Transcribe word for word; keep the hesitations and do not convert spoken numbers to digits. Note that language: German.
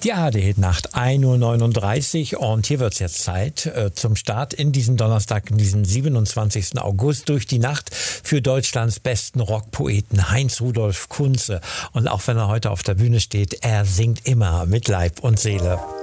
Die A R D-Nacht, ein Uhr neununddreißig und hier wird's jetzt Zeit äh, zum Start in diesen Donnerstag, in diesen siebenundzwanzigsten August durch die Nacht für Deutschlands besten Rockpoeten Heinz-Rudolf Kunze. Und auch wenn er heute auf der Bühne steht, er singt immer mit Leib und Seele.